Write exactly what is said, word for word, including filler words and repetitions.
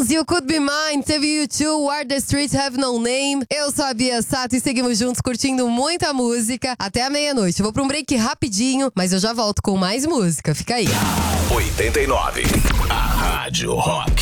Beatles, You Could Be Mine, teve U dois, Where the Streets Have No Name. Eu sou a Bia Sato e seguimos juntos curtindo muita música até a meia-noite. Eu vou pra um break rapidinho, mas eu já volto com mais música. Fica aí. oitenta e nove, a Rádio Rock.